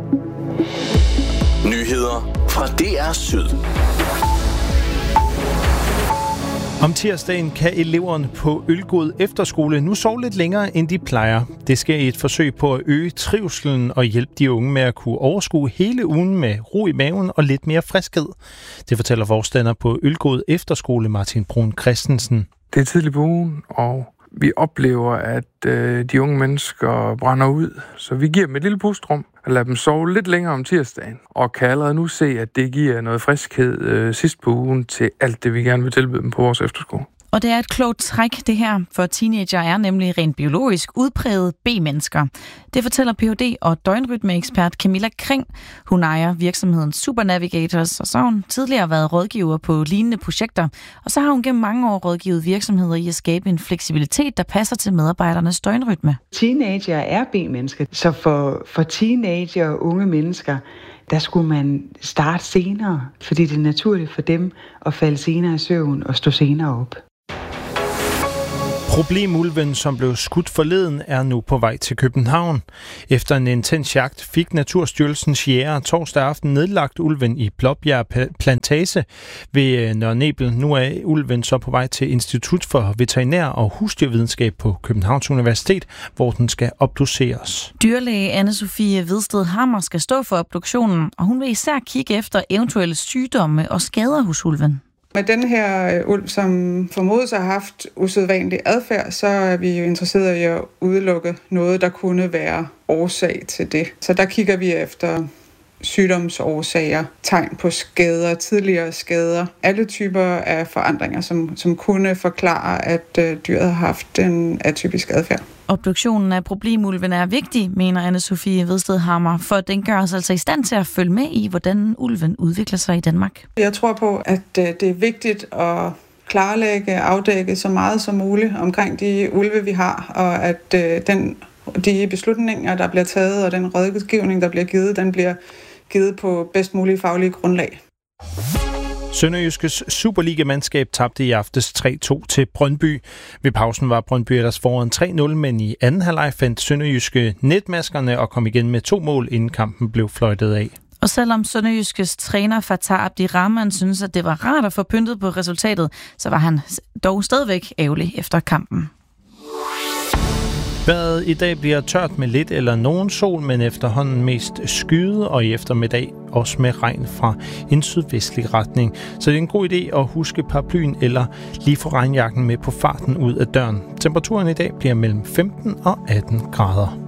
Nyheder fra DR Syd. Om tirsdagen kan eleverne på Ølgod Efterskole nu sove lidt længere, end de plejer. Det sker i et forsøg på at øge trivselen og hjælpe de unge med at kunne overskue hele ugen med ro i maven og lidt mere friskhed. Det fortæller forstander på Ølgod Efterskole, Martin Brun Christensen. Det er tidligt på ugen, og vi oplever, at de unge mennesker brænder ud. Så vi giver dem et lille pustrum og lader dem sove lidt længere om tirsdagen. Og kan allerede nu se, at det giver noget friskhed sidst på ugen til alt det, vi gerne vil tilbyde dem på vores efterskole. Og det er et klogt træk, det her, for teenager er nemlig rent biologisk udpræget B-mennesker. Det fortæller Ph.D. og døgnrytmeekspert Camilla Kring. Hun ejer virksomheden Supernavigators, og så har hun tidligere været rådgiver på lignende projekter. Og så har hun gennem mange år rådgivet virksomheder i at skabe en fleksibilitet, der passer til medarbejdernes døgnrytme. Teenager er B-mennesker, så for teenager og unge mennesker, der skulle man starte senere, fordi det er naturligt for dem at falde senere i søvn og stå senere op. Problemulven, som blev skudt forleden, er nu på vej til København. Efter en intens jagt fik Naturstyrelsens jæger torsdag aften nedlagt ulven i Blåbjerg Plantage ved Nørre Nebel. Nu er ulven så på vej til Institut for Veterinær og Husdyrvidenskab på Københavns Universitet, hvor den skal obduceres. Dyrlæge Anne-Sophie Vedsted Hammer skal stå for obduktionen, og hun vil især kigge efter eventuelle sygdomme og skader hos ulven. Med den her ulv, som formodes at have haft usædvanlig adfærd, så er vi jo interesseret i at udelukke noget, der kunne være årsag til det. Så der kigger vi efter sygdomsårsager, tegn på skader, tidligere skader, alle typer af forandringer, som kunne forklare, at dyret har haft en atypisk adfærd. Obduktionen af problemulven er vigtig, mener Anne-Sophie Vedsted Hammer, for den gør os altså i stand til at følge med i, hvordan ulven udvikler sig i Danmark. Jeg tror på, at det er vigtigt at klarlægge, afdække så meget som muligt omkring de ulve, vi har, og at de beslutninger, der bliver taget, og den rådgivning, der bliver givet, den bliver givet på bedst mulige faglige grundlag. Sønderjyskes Superliga-mandskab tabte i aftes 3-2 til Brøndby. Ved pausen var Brøndby ellers foran 3-0, men i anden halvleg fandt Sønderjyske netmaskerne og kom igen med 2 mål, inden kampen blev fløjtet af. Og selvom Sønderjyskes træner Fatah Abdirahman synes, at det var rart at få pyntet på resultatet, så var han dog stadigvæk ærgerlig efter kampen. Vejret i dag bliver tørt med lidt eller nogen sol, men efterhånden mest skyet, og i eftermiddag også med regn fra en sydvestlig retning. Så det er en god idé at huske paraplyen eller lige få regnjakken med på farten ud af døren. Temperaturen i dag bliver mellem 15 og 18 grader.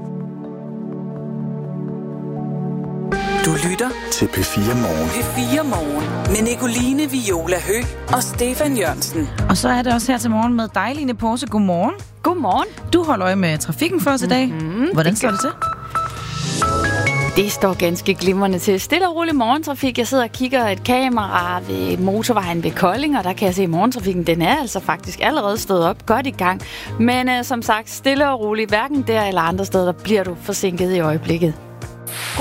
Du lytter til P4 Morgen. P4 Morgen med Nicoline Viola Høgh og Stefan Jørgensen. Og så er det også her til morgen med dig, Line Porse. Godmorgen. Godmorgen. Du holder øje med trafikken for os i dag. Hvordan står det til? Det står ganske glimrende til. Stille og rolig morgentrafik. Jeg sidder og kigger et kamera ved motorvejen ved Kolding, og der kan jeg se, at morgentrafikken den er altså faktisk allerede stået op godt i gang. Men som sagt, stille og roligt, hverken der eller andre steder, der bliver du forsinket i øjeblikket.